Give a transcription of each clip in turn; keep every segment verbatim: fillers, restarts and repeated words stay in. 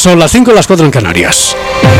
Son las cinco, las cuatro en Canarias.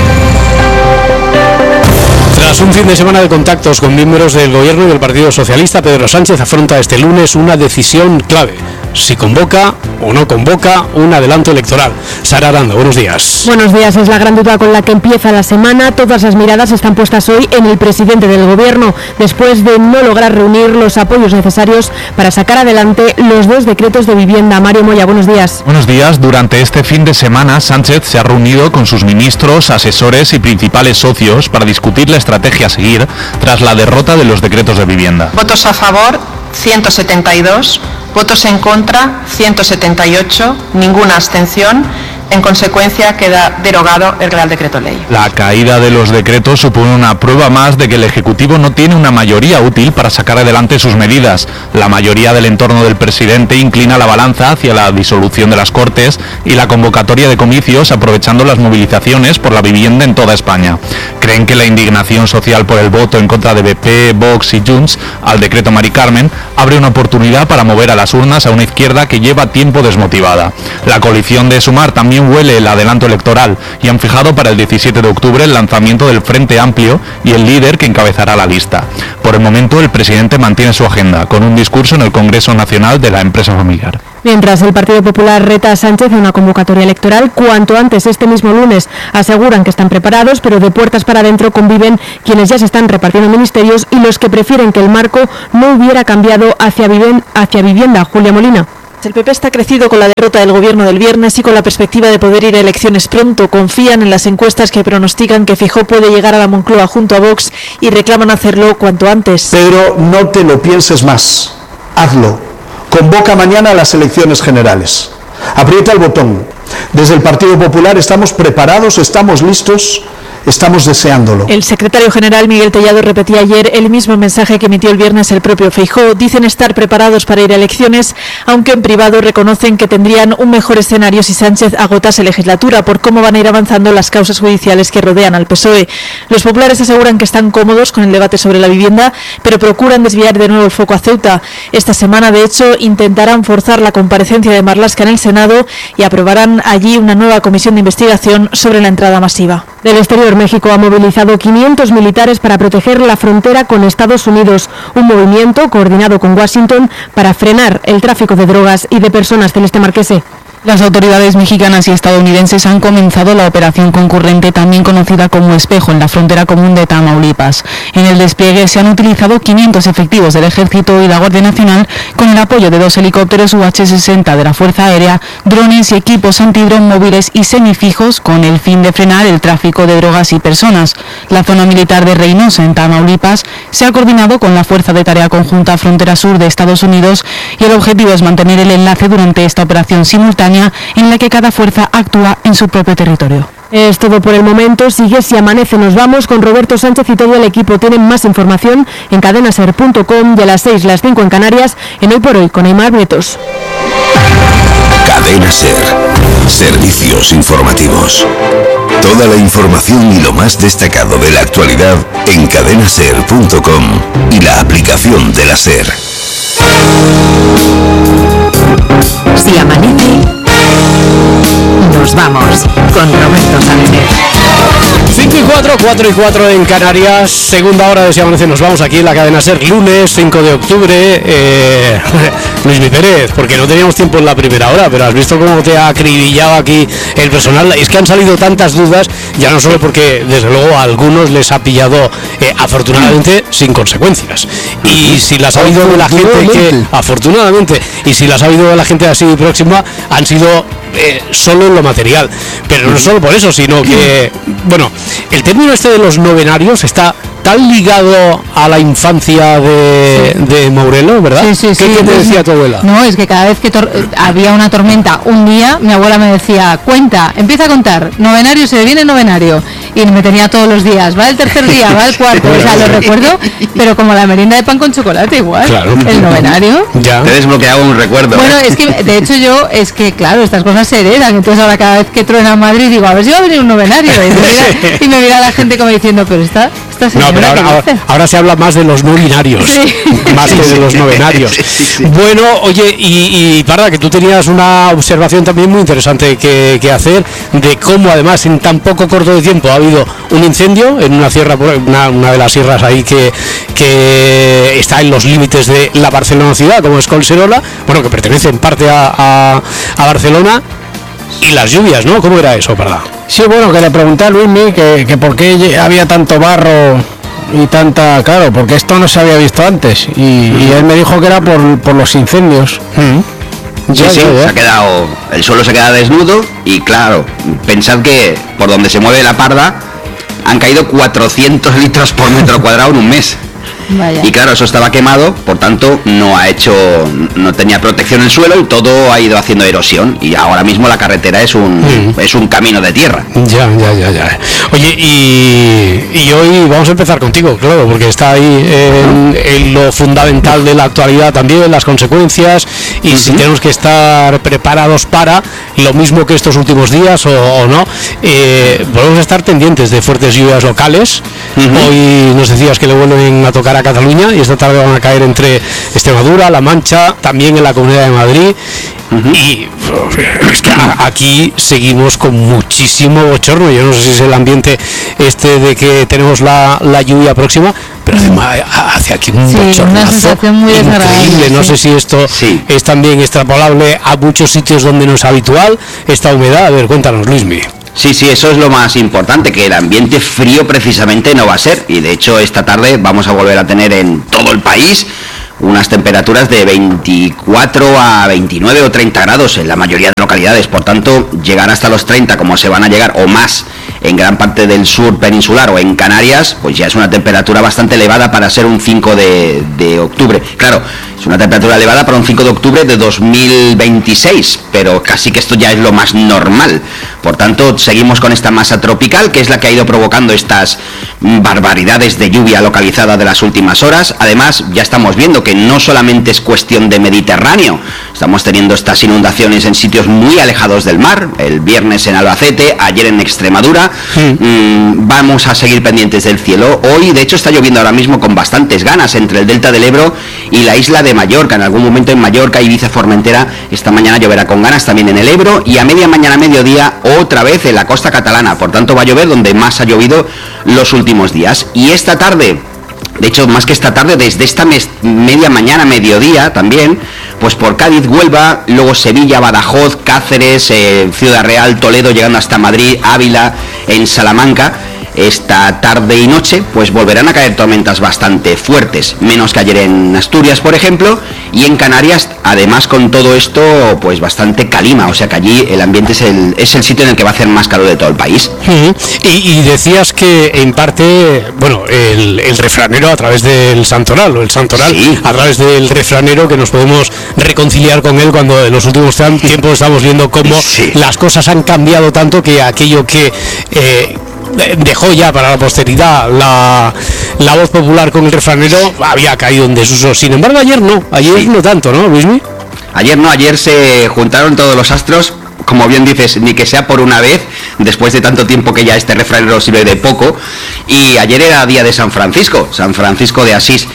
Tras un fin de semana de contactos con miembros del Gobierno y del Partido Socialista, Pedro Sánchez afronta este lunes una decisión clave: si convoca o no convoca un adelanto electoral. Sara Aranda, buenos días. Buenos días. Es la gran duda con la que empieza la semana. Todas las miradas están puestas hoy en el presidente del Gobierno, después de no lograr reunir los apoyos necesarios para sacar adelante los dos decretos de vivienda. Mario Moya, buenos días. Buenos días. Durante este fin de semana, Sánchez se ha reunido con sus ministros, asesores y principales socios para discutir la estrategia a seguir tras la derrota de los decretos de vivienda. Votos a favor, ciento setenta y dos. Votos en contra, ciento setenta y ocho, ninguna abstención. En consecuencia, queda derogado el Real Decreto Ley. La caída de los decretos supone una prueba más de que el Ejecutivo no tiene una mayoría útil para sacar adelante sus medidas. La mayoría del entorno del presidente inclina la balanza hacia la disolución de las Cortes y la convocatoria de comicios, aprovechando las movilizaciones por la vivienda en toda España. Creen que la indignación social por el voto en contra de B P, Vox y Junts al decreto Mari Carmen abre una oportunidad para mover a las urnas a una izquierda que lleva tiempo desmotivada. La coalición de Sumar también huele el adelanto electoral y han fijado para el diecisiete de octubre el lanzamiento del Frente Amplio y el líder que encabezará la lista. Por el momento, el presidente mantiene su agenda con un discurso en el Congreso Nacional de la Empresa Familiar. Mientras el Partido Popular reta a Sánchez a una convocatoria electoral cuanto antes este mismo lunes. Aseguran que están preparados, pero de puertas para adentro conviven quienes ya se están repartiendo ministerios y los que prefieren que el marco no hubiera cambiado hacia, viven, hacia vivienda. Julia Molina. El P P está crecido con la derrota del gobierno del viernes y con la perspectiva de poder ir a elecciones pronto. Confían en las encuestas que pronostican que Feijóo puede llegar a la Moncloa junto a Vox y reclaman hacerlo cuanto antes. Pero no te lo pienses más. Hazlo. Convoca mañana a las elecciones generales. Aprieta el botón. Desde el Partido Popular estamos preparados, estamos listos. Estamos deseándolo. El secretario general Miguel Tellado repetía ayer el mismo mensaje que emitió el viernes el propio Feijóo. Dicen estar preparados para ir a elecciones, aunque en privado reconocen que tendrían un mejor escenario si Sánchez agotase legislatura, por cómo van a ir avanzando las causas judiciales que rodean al P S O E. Los populares aseguran que están cómodos con el debate sobre la vivienda, pero procuran desviar de nuevo el foco a Ceuta. Esta semana, de hecho, intentarán forzar la comparecencia de Marlaska en el Senado y aprobarán allí una nueva comisión de investigación sobre la entrada masiva. Del exterior, México ha movilizado quinientos militares para proteger la frontera con Estados Unidos, un movimiento coordinado con Washington para frenar el tráfico de drogas y de personas. Celeste Marquese. Las autoridades mexicanas y estadounidenses han comenzado la operación concurrente, también conocida como Espejo, en la frontera común de Tamaulipas. En el despliegue se han utilizado quinientos efectivos del Ejército y la Guardia Nacional, con el apoyo de dos helicópteros U H sesenta de la Fuerza Aérea, drones y equipos antidrón móviles y semifijos, con el fin de frenar el tráfico de drogas y personas. La zona militar de Reynosa, en Tamaulipas, se ha coordinado con la Fuerza de Tarea Conjunta Frontera Sur de Estados Unidos y el objetivo es mantener el enlace durante esta operación simultánea en la que cada fuerza actúa en su propio territorio. Es todo por el momento. Sigue Si Amanece. Nos vamos con Roberto Sánchez y todo el equipo. Tienen más información en cadenaser punto com y a las seis, las cinco en Canarias, en Hoy por Hoy con Aimar Nietos. Cadena Ser. Servicios informativos. Toda la información y lo más destacado de la actualidad en cadenaser punto com y la aplicación de la Ser. Si amanece, nos vamos con Roberto Sánchez. cinco y cuatro, cuatro y cuatro en Canarias, segunda hora de Si Amanece. Nos vamos aquí en la cadena Ser, lunes cinco de octubre. eh, Luis Mi Pérez, porque no teníamos tiempo en la primera hora, pero has visto cómo te ha acribillado aquí el personal. Es que han salido tantas dudas, ya no solo porque desde luego a algunos les ha pillado eh, afortunadamente sin consecuencias, y si las ha habido de la gente que afortunadamente y si las ha habido de la gente así próxima, han sido eh, solo en lo material, pero no solo por eso, sino que, bueno, el término este de los novenarios está tan ligado a la infancia de, de Mourelo, ¿verdad? Sí, sí, sí. ¿Qué, ¿qué te decía tu abuela? No, es que cada vez que tor- había una tormenta un día, mi abuela me decía, cuenta, empieza a contar, novenario, se viene novenario, y me tenía todos los días, va el tercer día, va el cuarto, o sea, lo recuerdo, pero como la merienda de pan con chocolate igual, claro. El novenario. Ya. Te he desbloqueado un recuerdo. Bueno, ¿eh? es que, de hecho yo, es que claro, estas cosas se heredan, entonces ahora cada vez que truena Madrid digo, a ver si va a venir un novenario, y me mira, y me mira la gente como diciendo, pero esta... esta esta señora. No, pero ahora, ahora, ahora se habla más de los no binarios, sí. más que de los novenarios. Sí, sí, sí. Bueno, oye, y, y Parda, que tú tenías una observación también muy interesante que, que hacer de cómo además en tan poco corto de tiempo ha habido un incendio en una sierra, una, una de las sierras ahí que, que está en los límites de la Barcelona ciudad, como es Collserola, bueno, que pertenece en parte a, a, a Barcelona. Y las lluvias, ¿no? ¿Cómo era eso, Parda? Sí, bueno, que le pregunté a Luismi que, que por qué había tanto barro y tanta... Claro, porque esto no se había visto antes. Y, uh-huh. y él me dijo que era por, por los incendios. Uh-huh. Sí, sí, se ha quedado... El suelo se queda desnudo y, claro, pensad que por donde se mueve la Parda han caído cuatrocientos litros por metro cuadrado en un mes. Vaya. Y claro, eso estaba quemado, por tanto no ha hecho, no tenía protección el suelo y todo ha ido haciendo erosión y ahora mismo la carretera es un mm. es un camino de tierra. Ya, ya, ya, ya. Oye, y, y hoy vamos a empezar contigo, claro, porque está ahí en, en lo fundamental de la actualidad también, las consecuencias y uh-huh. si tenemos que estar preparados para lo mismo que estos últimos días o, o no, eh, podemos estar pendientes de fuertes lluvias locales. Uh-huh. Hoy nos decías que le vuelven a tocar a Cataluña y esta tarde van a caer entre Extremadura, La Mancha, también en la Comunidad de Madrid. Uh-huh. Y es que aquí seguimos con muchísimo bochorno. Yo no sé si es el ambiente este de que tenemos la, la lluvia próxima, pero además hace aquí un sí, bochornazo increíble. No sí. sé si esto sí. es también extrapolable a muchos sitios donde no es habitual esta humedad. A ver, cuéntanos, Luismi. Sí, sí, eso es lo más importante, que el ambiente frío precisamente no va a ser, y de hecho esta tarde vamos a volver a tener en todo el país unas temperaturas de veinticuatro a veintinueve o treinta grados en la mayoría de localidades, por tanto llegar hasta los treinta como se van a llegar o más en gran parte del sur peninsular o en Canarias, pues ya es una temperatura bastante elevada para ser un cinco de, de octubre. Claro, es una temperatura elevada para un cinco de octubre de dos mil veintiséis, pero casi que esto ya es lo más normal. Por tanto, seguimos con esta masa tropical, que es la que ha ido provocando estas barbaridades de lluvia localizada de las últimas horas. Además, ya estamos viendo que no solamente es cuestión de Mediterráneo, estamos teniendo estas inundaciones en sitios muy alejados del mar, el viernes en Albacete, ayer en Extremadura. Sí. Mm, vamos a seguir pendientes del cielo. Hoy, de hecho, está lloviendo ahora mismo con bastantes ganas entre el delta del Ebro y la isla de Mallorca. En algún momento en Mallorca, Ibiza, Formentera, esta mañana lloverá con ganas también en el Ebro, y a media mañana, mediodía, otra vez en la costa catalana. Por tanto, va a llover donde más ha llovido los últimos días. Y esta tarde, de hecho, más que esta tarde, desde esta mes, media mañana, mediodía también, pues por Cádiz, Huelva, luego Sevilla, Badajoz, Cáceres, eh, Ciudad Real, Toledo, llegando hasta Madrid, Ávila, en Salamanca, esta tarde y noche, pues volverán a caer tormentas bastante fuertes, menos que ayer en Asturias, por ejemplo, y en Canarias, además con todo esto, pues bastante calima, o sea que allí el ambiente es el, es el sitio en el que va a hacer más calor de todo el país. Uh-huh. y, y decías que en parte, bueno, el, el refranero a través del santoral, o el santoral sí. a través del refranero, que nos podemos reconciliar con él cuando en los últimos tiempos estamos viendo cómo sí. las cosas han cambiado tanto que aquello que... Eh, dejó ya para la posteridad la, la voz popular con el refranero había caído en desuso. Sin embargo, ayer no, ayer sí. no tanto, ¿no, Luismi? Ayer no, ayer se juntaron todos los astros, como bien dices, ni que sea por una vez, después de tanto tiempo que ya este refranero sirve de poco, y ayer era día de San Francisco, San Francisco de Asís,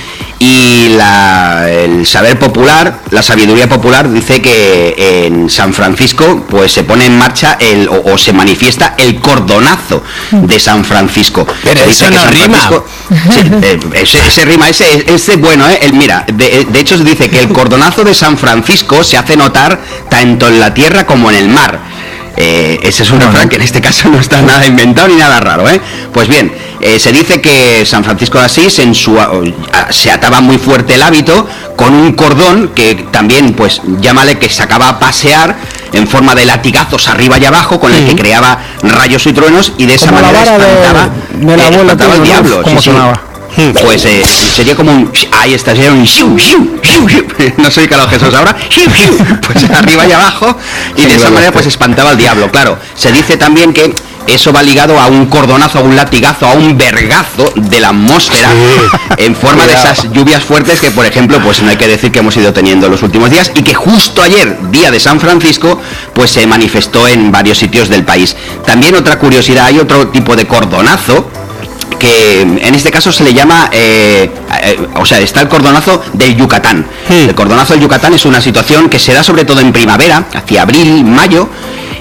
y la, el saber popular, la sabiduría popular dice que en San Francisco pues se pone en marcha el o, o se manifiesta el cordonazo de San Francisco. Pero dice eso que no San rima. Sí, eh, ese, ese rima, ese, ese bueno, eh, el, mira, de, de hecho se dice que el cordonazo de San Francisco se hace notar tanto en la tierra como en el mar. Eh, ese es un refrán no, que en este caso no está nada inventado ni nada raro, ¿eh? Pues bien, eh, se dice que San Francisco de Asís en su, uh, se ataba muy fuerte el hábito con un cordón que también, pues, llámale que sacaba a pasear en forma de latigazos arriba y abajo, con el sí. que creaba rayos y truenos, y de esa como manera espantaba, de, de la eh, espantaba al diablo. ¿Cómo sí, sonaba? Sí. Pues eh, sería como un... Ahí está, sería un... No soy Carlos Jesús ahora. Pues arriba y abajo, y de esa manera pues espantaba al diablo. Claro, se dice también que eso va ligado a un cordonazo, a un latigazo, a un vergazo de la atmósfera, sí. en forma de esas lluvias fuertes que, por ejemplo, pues no hay que decir que hemos ido teniendo los últimos días, y que justo ayer, día de San Francisco, pues se manifestó en varios sitios del país. También otra curiosidad, hay otro tipo de cordonazo, que en este caso se le llama, eh, eh, o sea, está el cordonazo del Yucatán. Sí. El cordonazo del Yucatán es una situación que se da sobre todo en primavera, hacia abril, mayo,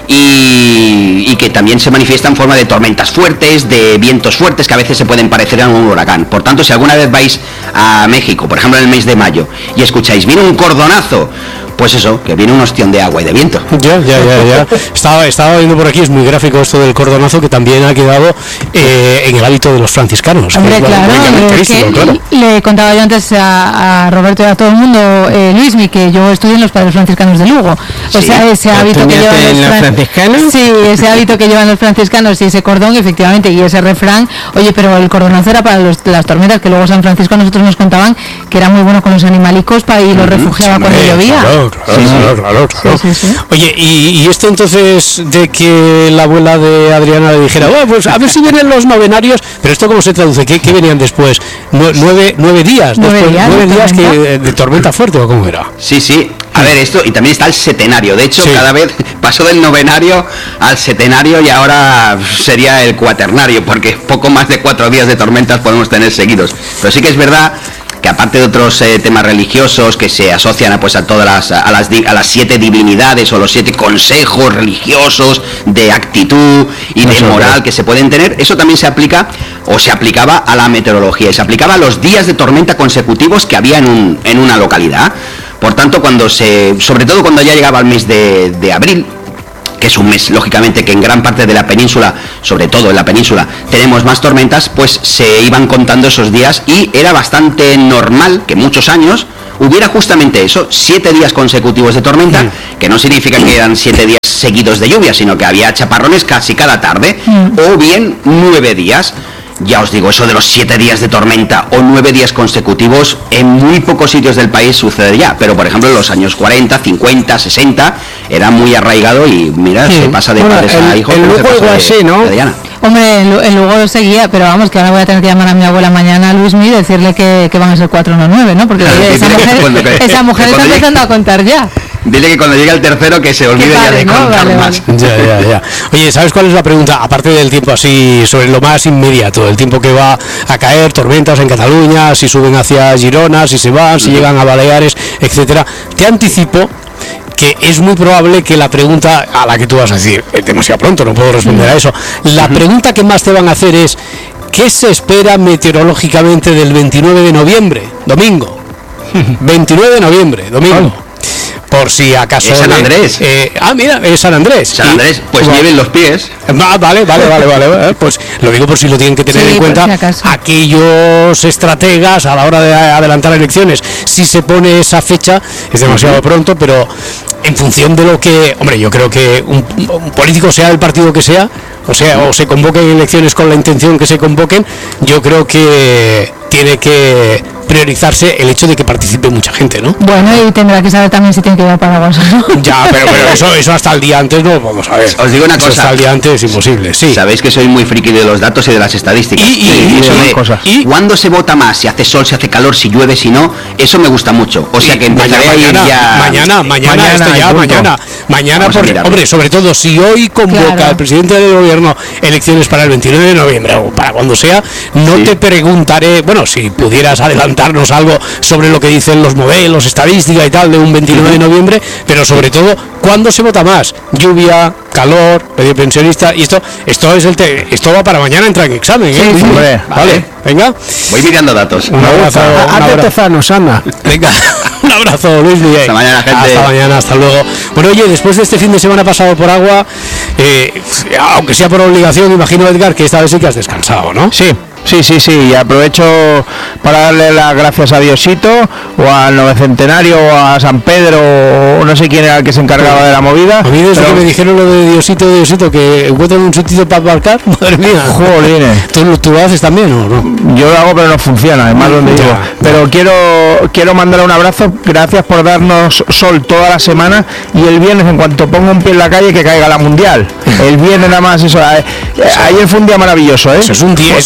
y, y que también se manifiesta en forma de tormentas fuertes, de vientos fuertes que a veces se pueden parecer a un huracán. Por tanto, si alguna vez vais a México, por ejemplo en el mes de mayo, y escucháis, viene un cordonazo, pues eso, que viene un ostión de agua y de viento. Ya, ya, ya, ya. Estaba, estaba viendo por aquí, es muy gráfico esto del cordonazo, que también ha quedado eh, en el hábito de los franciscanos. Hombre, que es claro, muy que claro. Le contaba yo antes a, a Roberto y a todo el mundo, eh, Luismi, que yo estudié en los Padres Franciscanos de Lugo. O Sí, sea, ese hábito que llevan en los los fran- franciscanos. Sí, ese hábito que llevan los franciscanos y ese cordón, efectivamente, y ese refrán. Oye, pero el cordonazo era para los, las tormentas, que luego San Francisco a nosotros nos contaban que era muy bueno con los animalicos para y los refugiaba Sí, cuando hombre, llovía. Claro, claro, Sí, sí. claro, claro, claro. Sí, sí, sí. Oye, y, y esto entonces de que la abuela de Adriana le dijera, bueno, pues a ver si vienen los novenarios, pero esto cómo se traduce, ¿qué, qué venían después? Nue- nueve, nueve días, Nueve después, días nueve de días que, tormenta. de tormenta fuerte, ¿o cómo era? Sí, sí. A ver, esto, y también está el setenario. De hecho, cada vez pasó del novenario al setenario y ahora sería el cuaternario, porque poco más de cuatro días de tormentas podemos tener seguidos. Pero sí que es verdad que aparte de otros eh, temas religiosos que se asocian a, pues, a todas las a las di- a las siete divinidades o los siete consejos religiosos de actitud y de moral que se pueden tener, eso también se aplica o se aplicaba a la meteorología y se aplicaba a los días de tormenta consecutivos que había en un en una localidad. Por tanto, cuando se sobre todo cuando ya llegaba el mes de, de abril, que es un mes, lógicamente, que en gran parte de la península, sobre todo en la península, tenemos más tormentas, pues se iban contando esos días y era bastante normal que muchos años hubiera justamente eso, siete días consecutivos de tormenta, mm. que no significa que eran siete días seguidos de lluvia, sino que había chaparrones casi cada tarde, mm. o bien nueve días. Ya os digo, eso de los siete días de tormenta o nueve días consecutivos, en muy pocos sitios del país sucedería, pero por ejemplo en los años cuarenta, cincuenta, sesenta era muy arraigado y mira, sí. se pasa de bueno, padres el, a hijos. El Lugo igual así, ¿no? Hombre, el, el Lugo seguía, pero vamos, que ahora voy a tener que llamar a mi abuela mañana, Luismi, y decirle que, que van a ser cuatro, no nueve, ¿no? Porque oye, esa mujer, cuando, esa mujer está llegue, empezando a contar ya. Dile que cuando llegue el tercero que se olvide vale, ya de ¿no? contar vale, más. Vale. Ya, ya, ya. Oye, ¿sabes cuál es la pregunta? Aparte del tiempo así, sobre lo más inmediato, el tiempo que va a caer, tormentas en Cataluña, si suben hacia Girona, si se van, si uh-huh. llegan a Baleares, etcétera. Te anticipo que es muy probable que la pregunta a la que tú vas a decir, es demasiado pronto, no puedo responder uh-huh. a eso. La uh-huh. pregunta que más te van a hacer es, ¿qué se espera meteorológicamente del veintinueve de noviembre, domingo? veintinueve de noviembre, domingo. Oh. Por si acaso... Es San Andrés. Eh, ah, mira, es San Andrés. San Andrés, pues y, lleven los pies. Ah, vale, vale, vale, vale, vale. Pues lo digo por si lo tienen que tener sí, en cuenta si aquellos estrategas a la hora de adelantar elecciones. Si se pone esa fecha, es demasiado uh-huh. pronto, pero en función de lo que... Hombre, yo creo que un, un político, sea el partido que sea, o sea, o se convoquen elecciones con la intención que se convoquen, yo creo que tiene que priorizarse el hecho de que participe mucha gente, ¿no? Bueno, y tendrá que saber también si tiene que llevar paraguas, ¿no? Ya, pero, pero eso, eso hasta el día antes no vamos a ver. Os digo una eso cosa. Hasta el día antes es imposible, sí. Sabéis que soy muy friki de los datos y de las estadísticas. Y, y, sí, y, eso y, de cosas. Y cuándo se vota más, si hace sol, si hace calor, si llueve, si no, eso me gusta mucho. O sea que empezaré mañana, a ir ya... Mañana, mañana, mañana, esto ya, mañana. Mañana, por, hombre, sobre todo, si hoy convoca claro. el presidente del gobierno elecciones para el veintinueve de noviembre o para cuando sea, no sí. te preguntaré, bueno, si pudieras adelantarnos algo sobre lo que dicen los modelos, estadística y tal de un veintinueve de noviembre, pero sobre todo, ¿cuándo se vota más? Lluvia, calor, medio pensionista, y esto esto es el te, esto va para mañana entrar en examen, ¿eh? Sí, sí, vale, vale, venga. Voy mirando datos. Un abrazo, un abrazo. Tezanos, Ana. Venga, un abrazo, Luis Miguel. Hasta mañana, gente. Hasta mañana, hasta luego. Bueno, oye, después de este fin de semana pasado por agua, eh, aunque sea por obligación, imagino, Edgar, que esta vez sí que has descansado, ¿no? Sí. Sí, sí, sí, y aprovecho para darle las gracias a Diosito o al Novecentenario o a San Pedro o no sé quién era el que se encargaba de la movida. A mí desde pero... que me dijeron lo de Diosito, Diosito, que encuentran un sitio para aparcar, madre mía. Jolines. ¿Tú, ¿Tú lo haces también o no? Yo lo hago pero no funciona, además donde digo. Pero quiero quiero mandar un abrazo, gracias por darnos sol toda la semana y el viernes en cuanto ponga un pie en la calle que caiga la mundial. El viernes nada más eso. Ayer fue un día maravilloso, ¿eh? Eso es un día, eso es una máquina.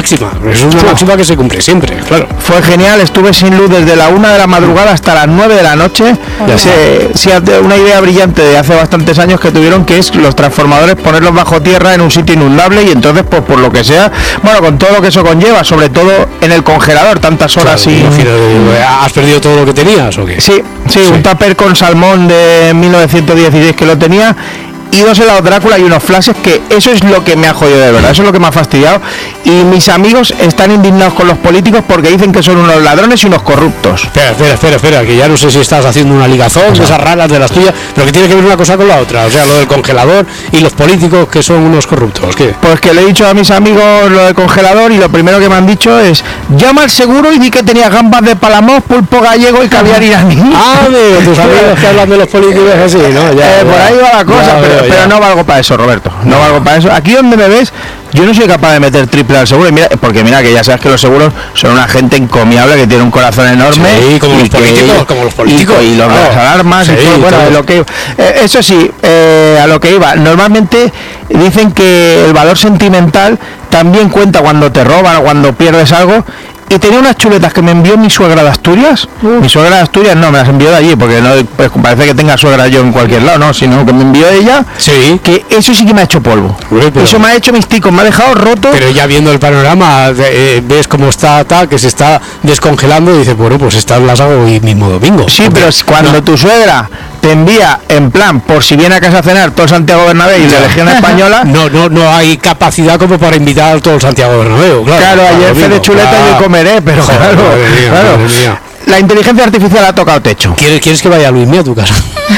máxima, es una máxima que se cumple siempre, claro. Fue genial, estuve sin luz desde la una de la madrugada hasta las nueve de la noche. Ya sé, sí, una idea brillante de hace bastantes años que tuvieron, que es los transformadores ponerlos bajo tierra en un sitio inundable, y entonces pues por lo que sea, bueno, con todo lo que eso conlleva, sobre todo en el congelador, tantas horas. Claro, y imagino, ¿has perdido todo lo que tenías o qué? Sí, sí, sí, un tupper con salmón de mil novecientos dieciséis que lo tenía, y dos helados Drácula y unos flashes, que eso es lo que me ha jodido de verdad, eso es lo que me ha fastidiado. Y mis amigos están indignados con los políticos porque dicen que son unos ladrones y unos corruptos. Espera, espera, espera, espera, que ya no sé si estás haciendo una ligazón, de esas raras de las tuyas, pero que tiene que ver una cosa con la otra, o sea, lo del congelador y los políticos que son unos corruptos, ¿qué? Pues que le he dicho a mis amigos lo del congelador, y lo primero que me han dicho es: llama al seguro y di que tenía gambas de Palamós, pulpo gallego y caviar iraní. Ah, amigo, tus amigos que hablan de los políticos así, ¿no? Ya, eh, por ahí va la cosa, ya, pero, ya, pero ya. no valgo para eso, Roberto, no valgo para eso. Aquí donde me ves, yo no soy capaz de meter triple al seguro, y mira, porque mira que ya sabes que los seguros son una gente encomiable que tiene un corazón enorme. Sí, como los que, políticos, como los políticos. Y, y los de las alarmas, Sí, y todo, bueno, todo. de lo que, eh, eso sí, eh, a lo que iba, normalmente dicen que el valor sentimental también cuenta cuando te roban o cuando pierdes algo. Y tenía unas chuletas que me envió mi suegra de Asturias. Uh. Mi suegra de Asturias no, me las envió de allí, porque no pues, parece que tenga suegra yo en cualquier lado, no, sino que me envió ella. Sí. Que eso sí que me ha hecho polvo. Uy, pero, eso me ha hecho mis ticos, me ha dejado roto. Pero ya viendo el panorama, eh, ves cómo está, ta, que se está descongelando, y dices, bueno, pues estas las hago hoy mismo domingo. Sí, porque, pero cuando no. tu suegra te envía en plan, por si viene a casa a cenar todo Santiago Bernabéu y la Legión Española. No, no, no hay capacidad como para invitar a todo el Santiago Bernabéu, claro. Claro, ayer fe de chuleta claro. Yo comeré, pero Joder, claro, madre mía, claro. madre mía. La inteligencia artificial ha tocado techo. ¿Quieres, ¿Quieres que vaya Luismi a tu casa?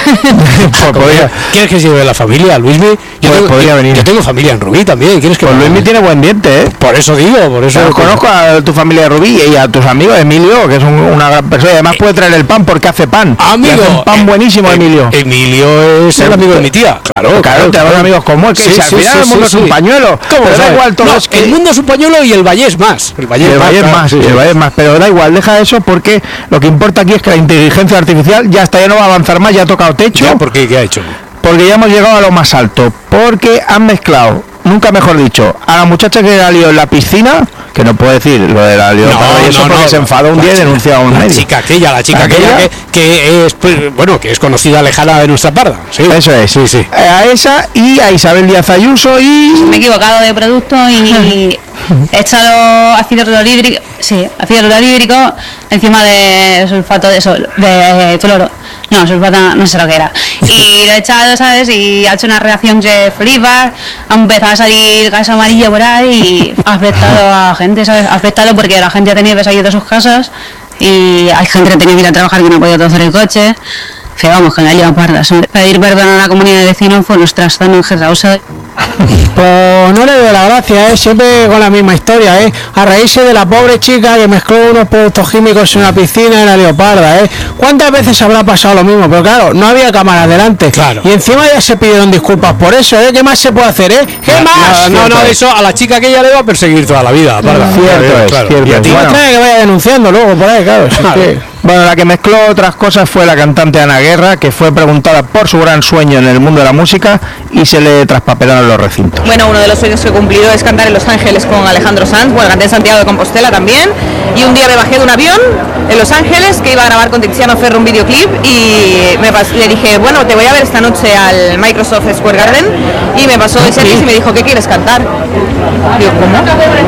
pues podría. ¿Quieres que se lleve la familia, Luismi? Yo, pues tengo, podría yo, venir. yo tengo familia en Rubí también. ¿Quieres que pues Luismi tiene buen diente, ¿eh? Por eso digo, por eso. Pero conozco a tu familia de Rubí y a tus amigos, Emilio, que es un, una gran persona, y además puede traer el pan porque hace pan. Amigo, hace un pan eh, buenísimo, eh, Emilio. Emilio es el amigo de mi tía. Claro, claro, tenemos claro. amigos como él, que sí, si al sí, final sí, el mundo sí, es un sí. pañuelo. ¿Cómo pero da igual todo. No, es que el mundo es un pañuelo y el Vallés más. El Vallés, el más, Vallés claro, más, sí, el sí. Vallés más, pero da igual, deja eso, porque lo que importa aquí es que la inteligencia artificial ya está, ya no va a avanzar más, ya ha tocado techo. Ya, ¿por qué? ¿Qué ha hecho? Porque ya hemos llegado a lo más alto, porque han mezclado, nunca mejor dicho, a la muchacha que la lió en la piscina, que no puedo decir lo de la lió, no, y eso no, porque no, se enfadó un día y denunció a un la medio. chica aquella, la chica aquella, aquella que, que es, pues, bueno, que es conocida lejana de nuestra parda. Sí. Eso es, sí, sí. A esa y a Isabel Díaz Ayuso y... Me he equivocado de producto y he echado ácido clorhídrico, sí, ácido clorhídrico encima de sulfato de sol, de cloro. No, sulfato no sé lo que era. Y lo he echado, ¿sabes? Y ha hecho una reacción de flipas, ha empezado a salir gas amarillo por ahí y ha afectado a gente, ¿sabes? Ha afectado porque la gente ha tenido que salir de sus casas y hay gente que tenía que ir a trabajar que no podía hacer el coche. Que vamos, que me ha llevado pardas. Pedir perdón a la comunidad de vecinos fue nuestra están en Gerrausa. Pues no le doy la gracia, ¿eh? Siempre con la misma historia, ¿eh? A reírse de la pobre chica que mezcló unos productos químicos en una piscina en la Leoparda, ¿eh? ¿Cuántas veces habrá pasado lo mismo? Pero claro, no había cámaras delante. Claro. Y encima ya se pidieron disculpas por eso, ¿eh? ¿Qué más se puede hacer, eh? ¿Qué no, más? No, no, no, eso a la chica que ella le va a perseguir toda la vida. Parda. Cierto es, claro. cierto. Y a ti bueno. trae que vaya denunciando luego por ahí, claro. claro. Es que... Bueno, la que mezcló otras cosas fue la cantante Ana Guerra, que fue preguntada por su gran sueño en el mundo de la música y se le traspapelaron los recintos. Bueno, uno de los sueños que he cumplido es cantar en Los Ángeles con Alejandro Sanz. Bueno, canté en Santiago de Compostela también. Y un día me bajé de un avión en Los Ángeles que iba a grabar con Tiziano Ferro un videoclip y me pas- le dije, bueno, te voy a ver esta noche al Microsoft Square Garden. Y me pasó el servicio y me dijo, ¿qué quieres cantar? Digo, ¿cómo?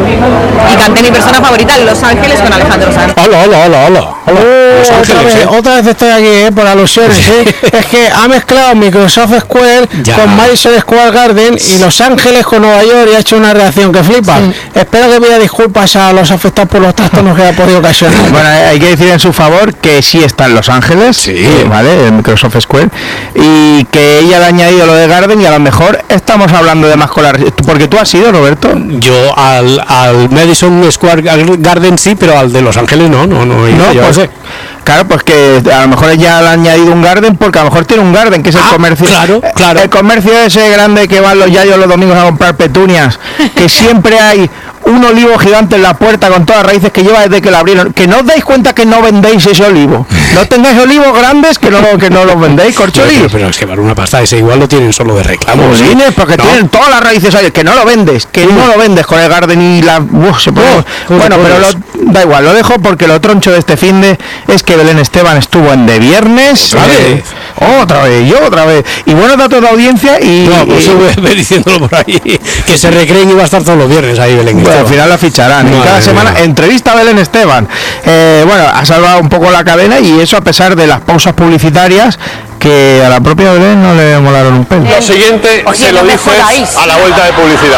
Y canté mi persona favorita en Los Ángeles con Alejandro Sanz. Hola, hola, hola, hola. hola. Los otra, Ángeles, vez, ¿eh? otra vez estoy aquí, ¿eh? Por alusiones, ¿eh? Es que ha mezclado Microsoft Square Ya. con Madison Square Garden y Los Ángeles con Nueva York y ha hecho una reacción que flipa. Sí. Espero que pida disculpas a los afectados por los trastornos que ha podido ocasionar. Bueno, hay que decir en su favor que sí está en Los Ángeles, sí, ¿vale? En Microsoft Square, y que ella le ha añadido lo de Garden y a lo mejor estamos hablando de más colar. Porque tú has ido, Roberto. Yo al, al Madison Square Garden sí, pero al de Los Ángeles no, no, no. No, yo pues, sé. Claro, pues que a lo mejor ella le ha añadido un garden porque a lo mejor tiene un garden, que es el ah, comercio. Claro, claro. El comercio ese grande que van los yayos los domingos a comprar petunias, que siempre hay un olivo gigante en la puerta con todas las raíces que lleva desde que la abrieron. Que no os dais cuenta que no vendéis ese olivo. no tengáis olivos grandes que no, que no los vendéis, corcholis. Pero, pero es que vale una pasta, ese igual lo tienen solo de reclamo. Bolines, porque ¿no? tienen todas las raíces ahí, que no lo vendes, que no lo vendes con el Garden y la... Uf, se pone... Oh, bueno, pero lo, da igual, lo dejo porque lo troncho de este finde es que Belén Esteban estuvo en De Viernes. ¿Otra eh, vez? Otra vez, yo otra vez. Y buenos datos de audiencia y... No, pues y, voy a ver diciéndolo por ahí, que se recreen y va a estar todos los viernes ahí Belén bueno, Esteban. al final la ficharán. Madre Cada semana mía. entrevista a Belén Esteban. Eh, bueno, ha salvado un poco la cadena y eso a pesar de las pausas publicitarias que a la propia Belén no le molaron un pelo. Lo siguiente Oye, se no lo me dices jodáis. a la vuelta de publicidad.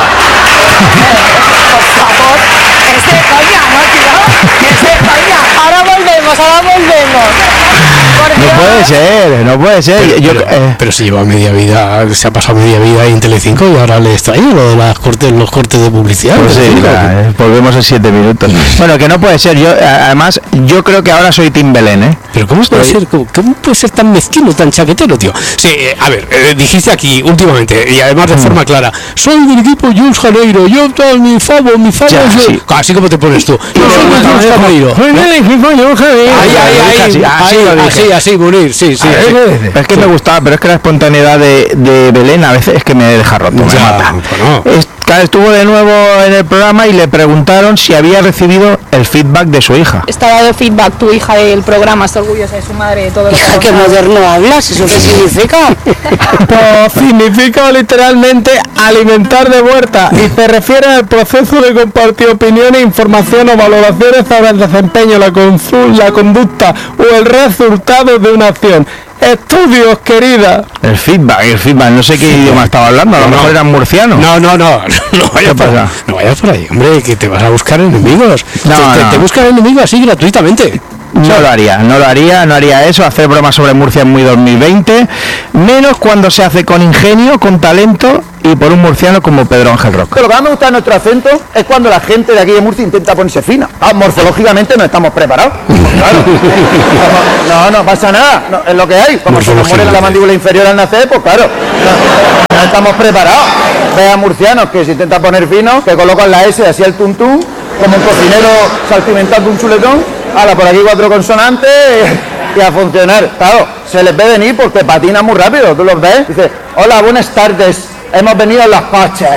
Por favor, es de coña, ¿no, tío? Es de coña. Ahora volvemos, ahora volvemos. Por No Dios. puede ser, no puede ser. Pero, Yo, pero- eh, pero si lleva media vida, se ha pasado media vida ahí en Telecinco y ahora le extraño lo de las cortes, los cortes de publicidad. Pues sí, Telecinco. claro, eh, volvemos en siete minutos. Bueno, que no puede ser. Yo, a- además, yo creo que ahora soy Tim Belén, ¿eh? Pero ¿cómo puede, Estoy- ser, cómo, cómo puede ser tan mezquino, tan chaquetero, tío? Sí, eh, a ver, eh, dijiste aquí últimamente, y además de Mm. forma clara, soy del equipo Jules Janeiro, yo tal, mi favo, mi favo, Ya, yo... sí. Así como te pones tú. Yo soy de Jules Janeiro. Soy del equipo Jules Janeiro. Ahí, ahí, ahí, Así, así ahí, lo dije. así, así, Munir, sí, sí. A ver, sí. Es que me gustaba, pero es que la espontaneidad de, de Belén a veces es que me deja roto, me Ya, mata. bueno. Es- claro, estuvo de nuevo en el programa y le preguntaron si había recibido el feedback de su hija. Está dando feedback tu hija del programa, está orgullosa de su madre, de todo lo que ha ¿Qué pasado. moderno hablas? ¿Eso qué significa? Pues significa literalmente alimentar de vuelta y se refiere al proceso de compartir opiniones, información o valoraciones sobre el desempeño, la, consul- la conducta o el resultado de una acción. Estudios, querida. El feedback, el feedback, no sé qué idioma estaba hablando, a lo No, mejor no. era murciano. No, no, no, no vayas por, pasa? no vayas por ahí, hombre, que te vas a buscar enemigos. No, te, te- no. te buscan enemigos así gratuitamente. No lo haría, no lo haría, no haría eso. Hacer bromas sobre Murcia es muy dos mil veinte, menos cuando se hace con ingenio, con talento y por un murciano como Pedro Ángel Roca. Lo que más me gusta de nuestro acento es cuando la gente de aquí de Murcia intenta ponerse fina. Ah, morfológicamente no estamos preparados. Claro. No, no pasa nada, no, es lo que hay. Como se nos muere la mandíbula inferior al nacer, pues claro, no, no estamos preparados. Ve a murcianos que se intenta poner finos, que colocan la S así al tuntún, como un cocinero salpimentando un chuletón. Hala, por aquí cuatro consonantes y a funcionar. Claro, se les ve venir porque patina muy rápido, tú los ves. Dice, hola, buenas tardes, hemos venido en los coches.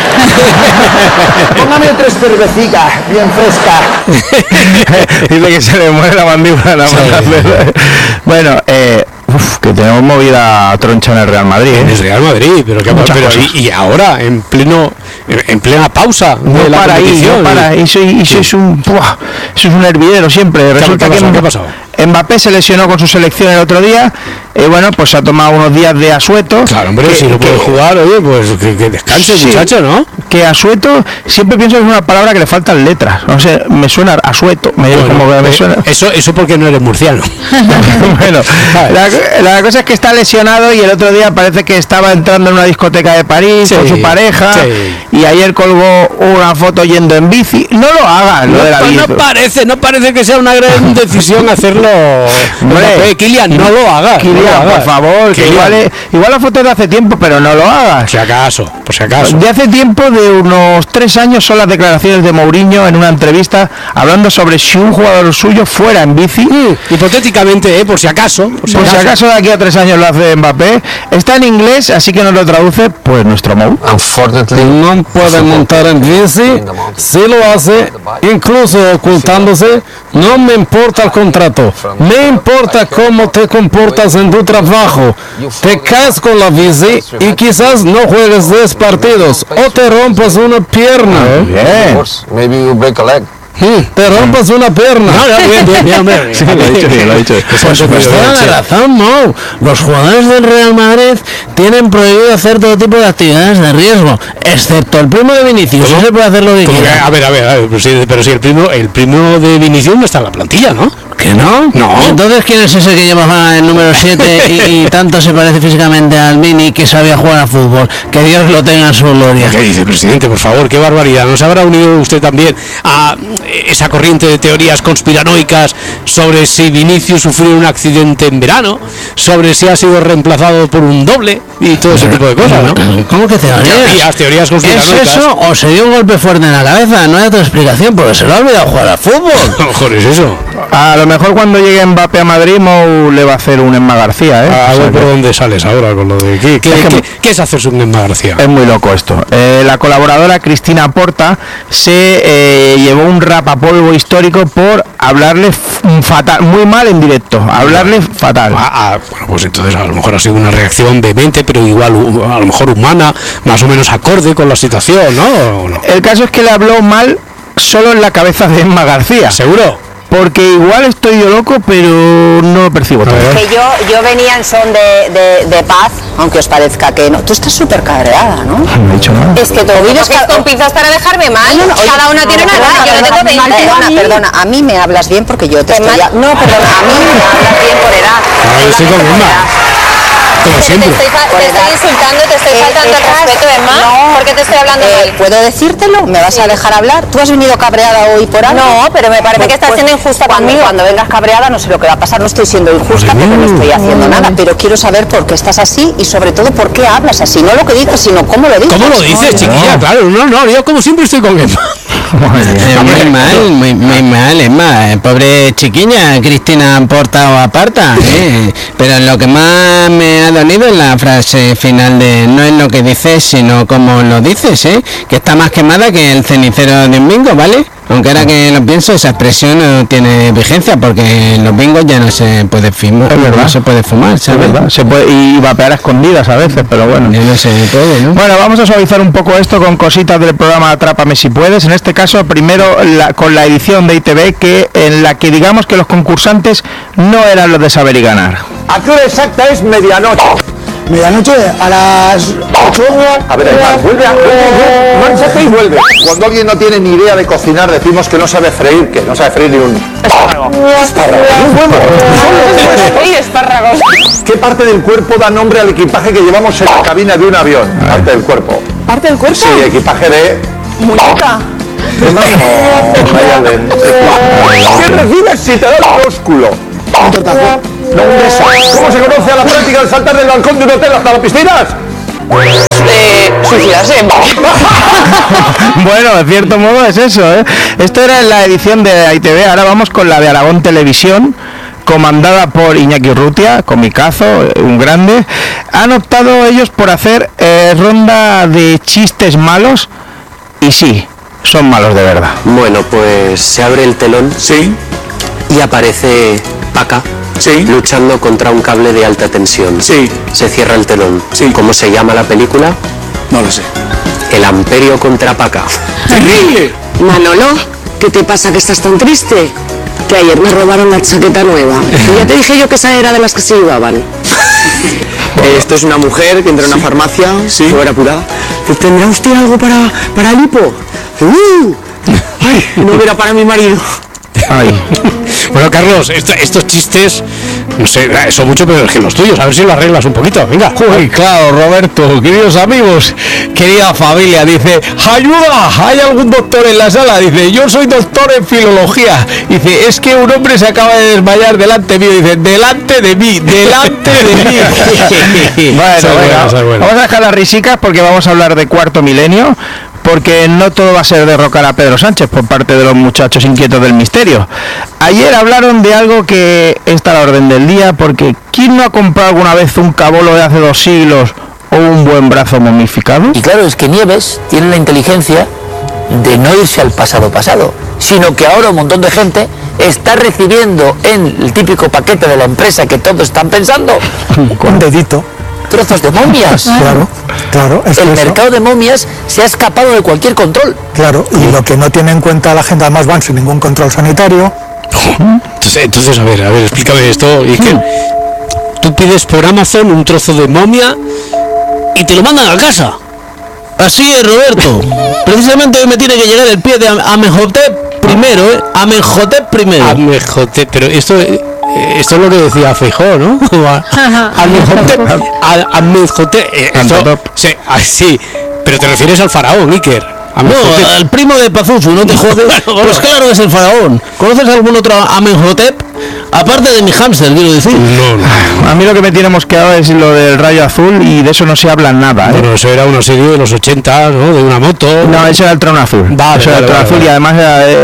Póngame tres cervecitas bien frescas. Dice que se le muere la mandíbula nada más. Bueno, eh, uf, que tenemos movida troncha en el Real Madrid, ¿eh? En el Real Madrid, pero, que, Muchas pero cosas. y, y ahora, en pleno en, en plena pausa No de la para ahí, competición. no para, eso, eso es un ¡buah! Eso es un hervidero siempre. Resulta qué que pasó? ¿Qué ha pasado? Mbappé se lesionó con su selección el otro día, y bueno, pues se ha tomado unos días de asueto. Claro, hombre, que- si no puede que- jugar, oye, pues que, que descanse, Sí, muchacho, ¿no? Que asueto, siempre pienso que es una palabra que le faltan letras. No sé, me suena asueto, me, Bueno, como que me eh, suena. Eso, eso porque no eres murciano. Bueno, la, la cosa es que está lesionado y el otro día parece que estaba entrando en una discoteca de París Sí, con su pareja sí. y ayer colgó una foto yendo en bici. No lo hagan, lo No, de la pa- bici. no parece, no parece que sea una gran decisión hacerlo. Mbappé, Kylian, no lo hagas. Kylian, no lo hagas. por favor, que Kylian. igual, es- igual la foto es de hace tiempo, pero no lo hagas. Por si acaso, por si acaso. De hace tiempo, de unos tres años, son las declaraciones de Mourinho en una entrevista hablando sobre si un jugador suyo fuera en bici. Mm, hipotéticamente, eh, por si acaso. Por si Por si acaso. acaso de aquí a tres años lo hace Mbappé. Está en inglés, así que nos lo traduce pues nuestro Mou. No puede montar en bici, si lo hace, incluso ocultándose, no me importa el contrato, me importa cómo te comportas en tu trabajo. Te caes con la bici y quizás no juegues diez partidos o te rompas una pierna. Bien. Maybe you break a leg. Te rompas una pierna. No, no, bien, bien, bien, hombre. Sí, lo ha dicho bien, lo ha dicho bien. Pues, pues toda la razón, Mo. Los jugadores del Real Madrid tienen prohibido hacer todo tipo de actividades de riesgo, excepto el primo de Vinicius. Ese puede hacer lo que Como que, quiera. a ver, a ver, a ver, pero si, pero si el primo, el primo de Vinicius no está en la plantilla, ¿no? ¿Que no? No. Entonces, ¿quién es ese que lleva el número siete y, y tanto se parece físicamente al Mini que sabía jugar a fútbol? Que Dios lo tenga en su gloria. ¿Qué dice, presidente? Por favor, qué barbaridad. ¿No se habrá unido usted también a esa corriente de teorías conspiranoicas sobre si Vinicius sufrió un accidente en verano, sobre si ha sido reemplazado por un doble y todo ese tipo de cosas, ¿no? ¿Cómo que teorías? Teorías, teorías ¿Es conspiranoicas. eso o se dio un golpe fuerte en la cabeza? No hay otra explicación, porque se lo ha olvidado jugar al fútbol. A lo mejor es eso. a lo mejor cuando llegue Mbappé a Madrid Mou le va a hacer un Emma García, ¿eh? A O sea ver por que- dónde sales ahora con lo de... ¿Qué, qué, Es que- qué- qué es hacerse un Emma García? Es muy loco esto. Eh, la colaboradora Cristina Porta se eh, llevó un rapapolvo histórico por hablarle f- fatal, muy mal en directo, hablarle fatal. Ah, ah, bueno, pues entonces a lo mejor ha sido una reacción vehemente, pero igual u- a lo mejor humana, más o menos acorde con la situación, ¿no? ¿O no? El caso es que le habló mal solo en la cabeza de Emma García. ¿Seguro? Porque igual estoy yo loco, pero no lo percibo todo. Que yo, yo venía en son de, de, de paz, aunque os parezca que no. Tú estás súper cabreada, ¿no? No he dicho nada. Es que tú vienes con pinzas para dejarme mal. No, no, oye, Cada una tiene una edad. Yo le tengo veinte. Perdona, perdona, a mí me hablas bien porque yo te estoy... mal. a- No, perdona, a mí me hablas bien por edad. Ah, yo estoy con Emma. Como Te siempre. estoy, fa- te estoy insultando, te estoy Eh, faltando el estás- respeto, Emma. no. ¿Por qué te estoy hablando Eh, mal? ¿Puedo decírtelo? ¿Me vas a dejar hablar? ¿Tú has venido cabreada hoy por algo? No, pero me parece que estás siendo injusta cuando, conmigo. Cuando vengas cabreada no sé lo que va a pasar, no estoy siendo injusta porque no estoy haciendo nada, pero quiero saber por qué estás así y sobre todo por qué hablas así, no lo que dices, sino cómo lo dices. ¿Cómo lo dices, chiquilla? Claro, no, no, yo como siempre estoy con Emma. Eh, muy mal, muy, muy mal, es más, eh, pobre chiquilla, Cristina Porta o aparta, eh. Pero lo que más me ha dolido es la frase final de no es lo que dices, sino cómo lo dices, eh, que está más quemada que el cenicero de un bingo, ¿vale? Aunque ahora que lo pienso, esa expresión no tiene vigencia porque en los bingos ya no se puede fumar, Es verdad. no se puede fumar, Es ¿sabes? verdad, se puede, y vapear a escondidas a veces, pero bueno. Ya no se puede, ¿no? Bueno, vamos a suavizar un poco esto con cositas del programa Atrápame si puedes. En este caso, primero la- con la edición de I T V, que en la que digamos que los concursantes no eran los de saber y ganar. ¿A qué hora exacta es medianoche? Medianoche a las ocho. A ver, Aymar, vuelve a... vuelve, márchate y vuelve. Cuando alguien no tiene ni idea de cocinar, decimos que no sabe freír, que no sabe freír ni un... Espárrago. Espárrago. Muy bueno. ¡Ey, espárragos! ¿Qué parte del cuerpo da nombre al equipaje que llevamos en la cabina de un avión? Parte del cuerpo. ¿Parte del cuerpo? Sí, equipaje de... Muñeca. de mano. Vaya de- ¿Qué recibes si te da el músculo? Un tortazo. No, un beso. ¿Cómo se conoce a la práctica de saltar del balcón de un hotel hasta las piscinas? De suicidarse. Bueno, de cierto modo es eso, ¿eh? Esto era en la edición de I T V, ahora vamos con la de Aragón Televisión, comandada por Iñaki Urrutia, comicazo, eh, un grande. Han optado ellos por hacer eh, ronda de chistes malos, y sí, son malos de verdad. Bueno, pues se abre el telón Sí, y aparece Paca sí, luchando contra un cable de alta tensión. sí. Se cierra el telón. Sí. ¿Cómo se llama la película? No lo sé. El Amperio contra Paca. ¡Terrible! Manolo, ¿qué te pasa que estás tan triste? Que ayer me robaron la chaqueta nueva. Y ya te dije yo que esa era de las que se llevaban. Esto es una mujer que entra en una farmacia, Sí. fuera apurada. ¿Tendrá usted algo para, para el hipo? ¡Uh! ¡Ay! No era para mi marido. Ay. Bueno, Carlos, esto- estos chistes, no sé, son mucho peores que los tuyos. A ver si lo arreglas un poquito. Venga. Uy, claro, Roberto, queridos amigos, querida familia, dice, ayuda, ¿hay algún doctor en la sala? Dice, yo soy doctor en filología. Dice, es que un hombre se acaba de desmayar delante mío. Dice, delante de mí, delante de mí. Bueno, Esa es buena, venga, esa es buena. vamos a dejar las risicas porque vamos a hablar de cuarto milenio, porque no todo va a ser derrocar a Pedro Sánchez por parte de los muchachos inquietos del misterio. Ayer hablaron de algo que está a la orden del día, porque ¿quién no ha comprado alguna vez un cabolo de hace dos siglos o un buen brazo momificado? Y claro, es que Nieves tiene la inteligencia de no irse al pasado pasado, sino que ahora un montón de gente está recibiendo en el típico paquete de la empresa que todos están pensando, Con dedito. trozos de momias. Claro, claro. Es El que eso- mercado de momias se ha escapado de cualquier control. Claro, y lo que no tiene en cuenta la gente, además van sin ningún control sanitario. Entonces, entonces, a ver, a ver, explícame esto. Y es que tú pides por Amazon un trozo de momia y te lo mandan a casa. Así es, Roberto. Precisamente hoy me tiene que llegar el pie de Am- Amenhotep primero, ¿eh? Amenhotep primero. Amenhotep, pero esto, eh, esto es lo que decía Feijóo, ¿no? Amenhotep, a- Amenhotep, eh, esto- sí, ah, sí, pero te refieres al faraón, Iker. Amenhotep. No, al primo de Pazuzu, no te jodes. Pues claro que es el faraón. ¿Conoces algún otro Amenhotep? Aparte de mi hámster, quiero decir. No, no. A mí lo que me tiene mosqueado es lo del rayo azul y de eso no se habla nada, ¿eh? Bueno, eso era una serie de los ochenta, ¿no? De una moto. No, eso era el trono azul. Vale, eso era vale, el trono vale, azul vale. y además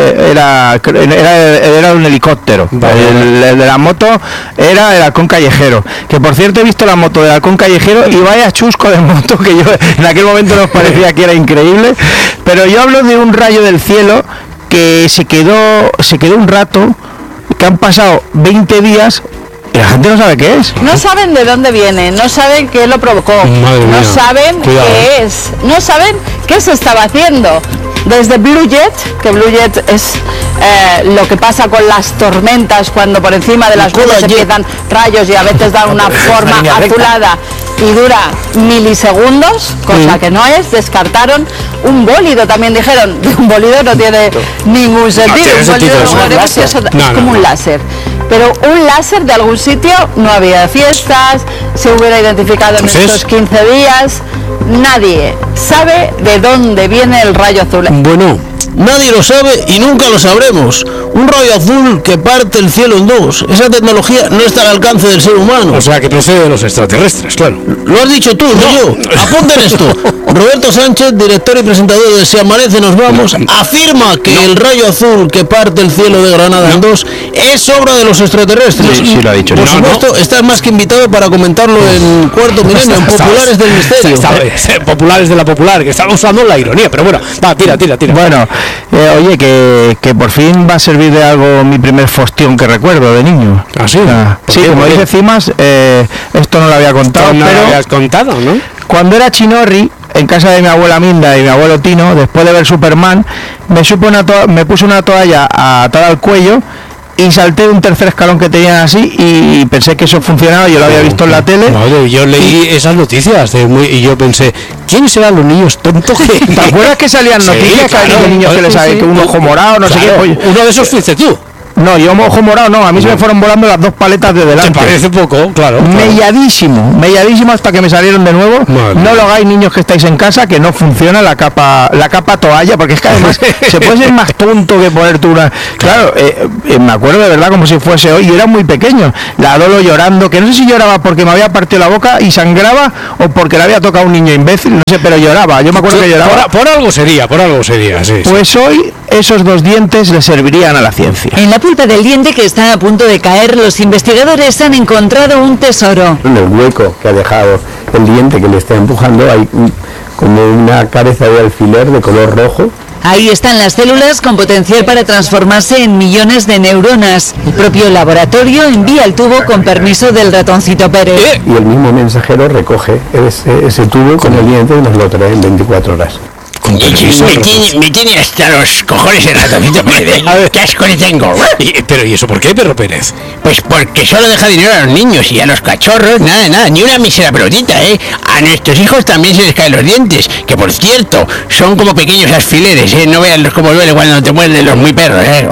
era, era, era, era un helicóptero. Vale, el, el de la moto era el halcón callejero. Que por cierto he visto la moto del halcón callejero y vaya chusco de moto que yo en aquel momento nos parecía que era increíble. Pero yo hablo de un rayo del cielo que se quedó, se quedó un rato, que han pasado veinte días. Y la gente no sabe qué es. No saben de dónde viene, no saben qué lo provocó, Madre no mía. saben Cuidado, qué eh. es, no saben qué se estaba haciendo. Desde Blue Jet, que Blue Jet es eh, lo que pasa con las tormentas cuando por encima de las nubes empiezan rayos y a veces dan una forma línea recta. azulada y dura milisegundos, cosa Sí. que no es. Descartaron un bólido, también dijeron, un bólido no tiene ningún sentido, tiene un bólido sentido, no es un podemos- láser. eso es No, no, como no. un láser. Pero un láser de algún sitio no había fiestas, se hubiera identificado en Pues es. estos quince días. Nadie sabe de dónde viene el rayo azul. Bueno, nadie lo sabe y nunca lo sabremos. Un rayo azul que parte el cielo en dos. Esa tecnología no está al alcance del ser humano. O sea, que procede de los extraterrestres, claro. Lo has dicho tú, no yo. Apunten esto. Roberto Sánchez, director y presentador de Si Amanece Nos Vamos, afirma que el rayo azul que parte el cielo de Granada en dos es obra de los extraterrestres. Sí, sí lo ha dicho. Por No, supuesto, estás más que invitado para comentarlo en Cuarto Milenio, en Populares del Misterio. Está- está- populares de la popular, que estaba usando la ironía, pero bueno, va, tira, tira, tira. Bueno, eh, oye, que, que por fin va a servir de algo mi primer fostión que recuerdo de niño. ¿Ah, sí? Sí, qué? como ¿Por qué? dice Cimas, eh, esto no lo había contado, No pero lo habías contado, ¿no? cuando era chinorri, en casa de mi abuela Minda y mi abuelo Tino, después de ver Superman, me, supo una to- me puse una toalla atada al cuello y salté de un tercer escalón que tenían así y pensé que eso funcionaba, yo lo había visto en la tele. Madre, yo leí esas noticias de muy- y yo pensé, ¿quiénes eran los niños tontos que...? ¿Te acuerdas que salían Sí, noticias que claro. había niños que les Sí, había sí. que un ojo morado, no sé Claro, qué? uno de esos fuiste tú. No, yo ojo morado no, a mí se me fueron volando las dos paletas de delante. Te parece poco, claro. claro. Melladísimo, melladísimo hasta que me salieron de nuevo. Madre No mía. lo hagáis, niños que estáis en casa, que no funciona la capa la capa toalla, porque es que además se puede ser más tonto que poner tú una... Claro, eh, eh, me acuerdo de verdad como si fuese hoy, y era muy pequeño. La Dolo llorando, que no sé si lloraba porque me había partido la boca y sangraba o porque le había tocado a un niño imbécil, no sé, pero lloraba. Yo me acuerdo que lloraba. Por, por algo sería, por algo sería, sí. sí. Pues hoy esos dos dientes le servirían a la ciencia. En la pulpa del diente que está a punto de caer, los investigadores han encontrado un tesoro. En el hueco que ha dejado el diente que le está empujando hay un- como una cabeza de alfiler de color rojo. Ahí están las células con potencial para transformarse en millones de neuronas. El propio laboratorio envía el tubo con permiso del ratoncito Pérez. Y el mismo mensajero recoge ese, ese tubo con el diente y nos lo trae en veinticuatro horas. Me tiene, me tiene hasta los cojones el ratoncito Pérez. ¿Qué asco le tengo? Y- pero ¿y eso por qué, Perro Pérez? Pues porque solo deja dinero a los niños y a los cachorros, nada, nada, ni una mísera pelotita, ¿eh? A nuestros hijos también se les caen los dientes, que por cierto, son como pequeños alfileres, ¿eh? No vean los como duele cuando te muerden los muy perros, ¿eh?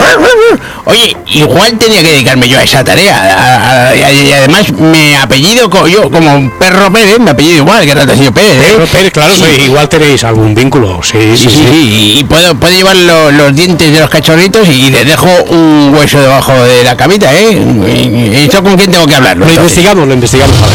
Oye, igual tenía que dedicarme yo a esa tarea. A- a- y además, mi apellido, co- yo como Perro Pérez, mi apellido igual que Ratoncito Pérez, ¿eh? Perro Pérez, claro, Sí. sí, igual tenéis algún vínculo, sí, Sí, sí, sí, y puedo, puedo llevar lo- los dientes de los cachorritos y les dejo un hueso debajo de la camita, ¿eh? ¿Y y esto con quién tengo que hablarlo? Lo entonces? investigamos, lo investigamos, a ver.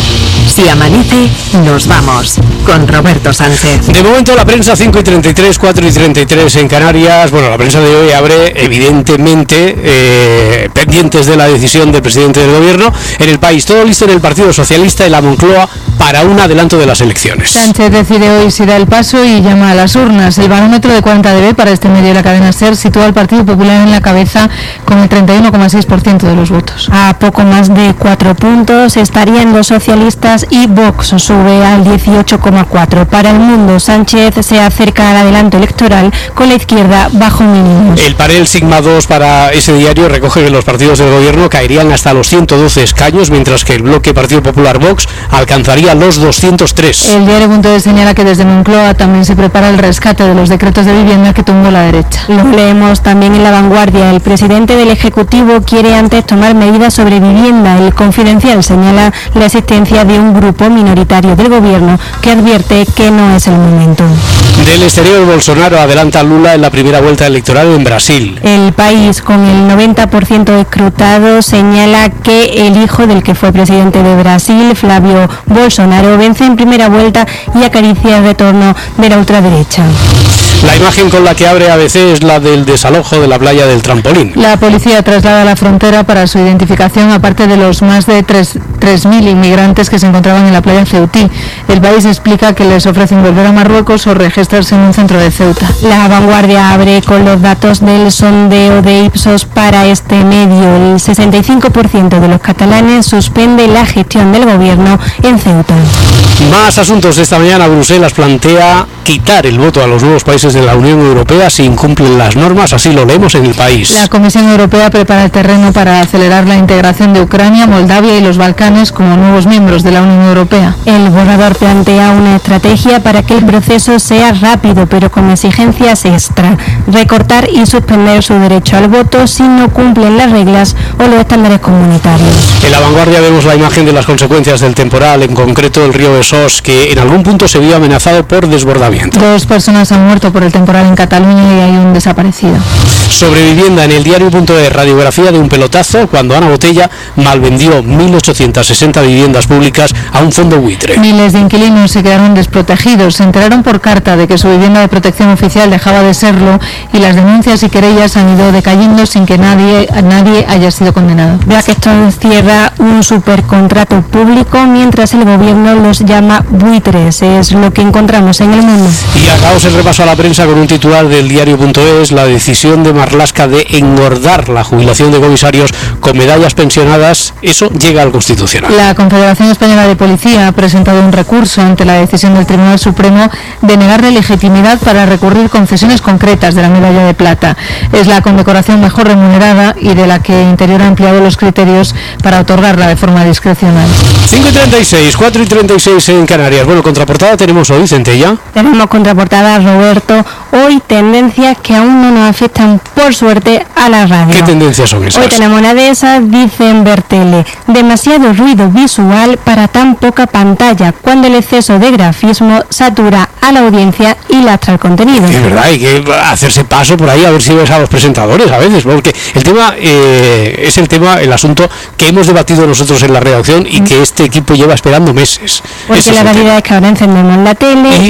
Si amanece, nos vamos con Roberto Sánchez. De momento la prensa cinco y treinta y tres, cuatro y treinta y tres en Canarias. Bueno, la prensa de hoy abre evidentemente eh, pendientes de la decisión del presidente del gobierno. En el país todo listo en el Partido Socialista y la Moncloa para un adelanto de las elecciones. Sánchez decide hoy si da el paso y llama a las urnas. El barómetro de cuarenta D B para este medio de la cadena SER sitúa al Partido Popular en la cabeza con el treinta y uno coma seis por ciento de los votos. A poco más de cuatro puntos estarían los socialistas y Vox sube al dieciocho coma cuatro. Para El Mundo, Sánchez se acerca al adelanto electoral con la izquierda bajo mínimos. El panel Sigma dos para ese diario recoge que los partidos del gobierno caerían hasta los ciento doce escaños, mientras que el bloque Partido Popular Vox alcanzaría los doscientos tres. El diario punto es señala que desde Moncloa también se prepara el rescate de los decretos de vivienda que tumbó la derecha. Lo leemos también en La Vanguardia. El presidente del Ejecutivo quiere antes tomar medidas sobre vivienda. El Confidencial señala la existencia de un grupo minoritario del gobierno que advierte que no es el momento. Del exterior, Bolsonaro adelanta a Lula en la primera vuelta electoral en Brasil. El país, con el noventa por ciento escrutado, señala que el hijo del que fue presidente de Brasil, Flavio Bolsonaro, vence en primera vuelta y acaricia el retorno de la ultraderecha. La imagen con la que abre A B C es la del desalojo de la playa del Trampolín. La policía traslada a la frontera para su identificación, aparte de los más de tres mil inmigrantes que se encontraban en la playa Ceutí. El país explica que les ofrecen volver a Marruecos o registrarse en un centro de Ceuta. La Vanguardia abre con los datos del sondeo de Ipsos para este medio. El sesenta y cinco por ciento de los catalanes suspende la gestión del gobierno en Ceuta. Más asuntos de esta mañana. Bruselas plantea quitar el voto a los nuevos países de la Unión Europea si incumplen las normas, así lo leemos en El País. La Comisión Europea prepara el terreno para acelerar la integración de Ucrania, Moldavia y los Balcanes como nuevos miembros de la Unión Europea. El borrador plantea una estrategia para que el proceso sea rápido, pero con exigencias extra. Recortar y suspender su derecho al voto si no cumplen las reglas o los estándares comunitarios. En La Vanguardia vemos la imagen de las consecuencias del temporal, en concreto el río Besós, que en algún punto se vio amenazado por desbordamiento. Dos personas han muerto por el temporal en Cataluña y hay un desaparecido. Sobre vivienda, en el diario.es, radiografía de un pelotazo cuando Ana Botella malvendió mil ochocientas sesenta viviendas públicas a un fondo buitre. Miles de inquilinos se quedaron desprotegidos, se enteraron por carta de que su vivienda de protección oficial dejaba de serlo y las denuncias y querellas han ido decayendo sin que nadie, nadie haya sido condenado. Blackstone cierra un supercontrato público mientras el gobierno los llama buitres, es lo que encontramos en El Mundo. Y acabamos el repaso a la prensa con un titular del diario.es, la decisión de Marlaska de engordar la jubilación de comisarios con medallas pensionadas, eso llega al Constitucional. La Confederación Española de Policía ha presentado un recurso ante la decisión del Tribunal Supremo de negarle legitimidad para recurrir concesiones concretas de la medalla de plata. Es la condecoración mejor remunerada y de la que Interior ha ampliado los criterios para otorgarla de forma discrecional. cinco y treinta y seis, cuatro y treinta y seis en Canarias. Bueno, contraportada tenemos hoy, Centella. Tenemos contraportada, Roberto, hoy tendencias que aún no nos afectan, por suerte, a la radio. ¿Qué tendencias son esas? Hoy tenemos una de esas, dicen Bertele, demasiado ruido visual para tan poca pantalla, cuando el exceso de grafismo satura a la audiencia y lastra el contenido. Es verdad, hay que hacerse paso por ahí a ver si ves a los presentadores a veces, porque el tema eh, es el tema, el asunto que hemos debatido nosotros en la redacción y que este equipo lleva esperando meses. Porque Ese la es realidad es que ahora encendemos la tele y,